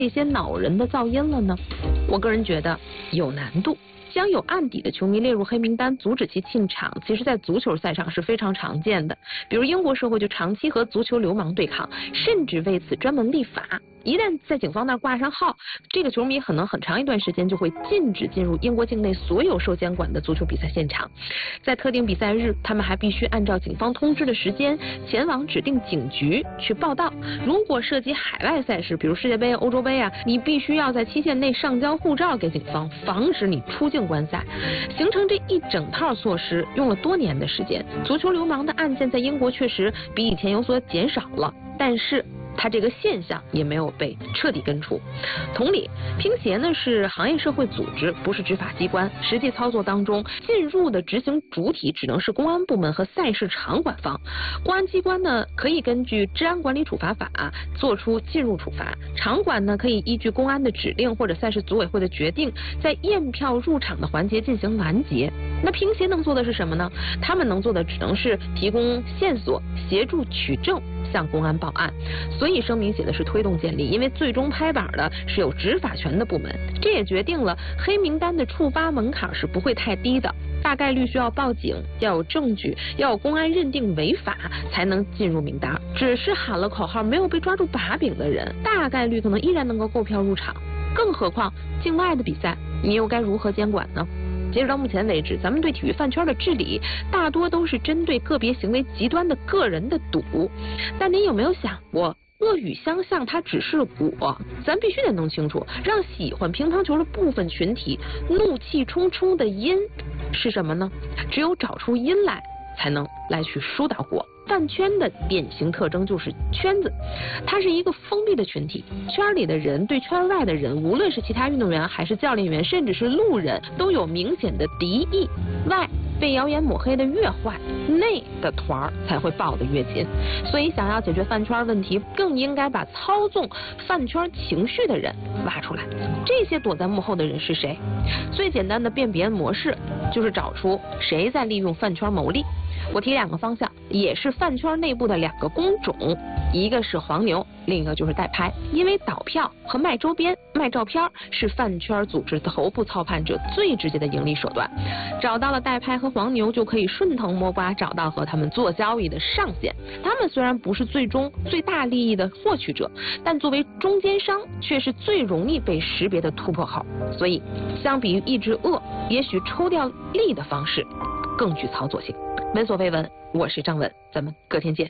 这些恼人的噪音了呢？我个人觉得有难度。将有案底的球迷列入黑名单，阻止其进场，其实在足球赛上是非常常见的。比如英国社会就长期和足球流氓对抗，甚至为此专门立法。一旦在警方那儿挂上号，这个球迷可能很长一段时间就会禁止进入英国境内所有受监管的足球比赛现场。在特定比赛日，他们还必须按照警方通知的时间前往指定警局去报到。如果涉及海外赛事，比如世界杯、欧洲杯啊，你必须要在期限内上交护照给警方，防止你出境观赛。形成这一整套措施用了多年的时间。足球流氓的案件在英国确实比以前有所减少了，但是它这个现象也没有被彻底根除。同理，乒协呢是行业社会组织，不是执法机关，实际操作当中进入的执行主体只能是公安部门和赛事场馆方。公安机关呢可以根据治安管理处罚法做出进入处罚，场馆呢可以依据公安的指令或者赛事组委会的决定，在验票入场的环节进行拦截。那乒协能做的是什么呢？他们能做的只能是提供线索，协助取证，向公安报案。所以声明写的是推动建立，因为最终拍板的是有执法权的部门。这也决定了黑名单的触发门槛是不会太低的，大概率需要报警，要有证据，要有公安认定违法才能进入名单。只是喊了口号没有被抓住把柄的人，大概率可能依然能够购票入场。更何况境外的比赛，你又该如何监管呢？截止到目前为止，咱们对体育饭圈的治理大多都是针对个别行为极端的个人的赌。但您有没有想过，恶语相向它只是果，咱必须得弄清楚，让喜欢乒乓球的部分群体怒气冲冲的因是什么呢？只有找出因来，才能来去疏导果。饭圈的典型特征就是圈子，它是一个封闭的群体，圈里的人对圈外的人，无论是其他运动员还是教练员，甚至是路人，都有明显的敌意。外被谣言抹黑的越坏，内的团才会抱得越紧。所以想要解决饭圈问题，更应该把操纵饭圈情绪的人挖出来。这些躲在幕后的人是谁？最简单的辨别模式就是找出谁在利用饭圈牟利。我提两个方向，也是饭圈内部的两个工种，一个是黄牛，另一个就是代拍。因为倒票和卖周边、卖照片是饭圈组织头部操盘者最直接的盈利手段。找到了代拍和黄牛，就可以顺藤摸瓜找到和他们做交易的上限。他们虽然不是最终最大利益的获取者，但作为中间商却是最容易被识别的突破口。所以相比于抑制恶，也许抽调利的方式更具操作性。闻所未闻，我是张文，咱们隔天见。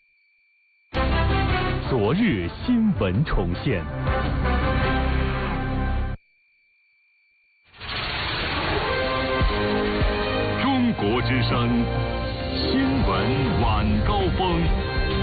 昨日新闻重现。中国之声新闻晚高峰。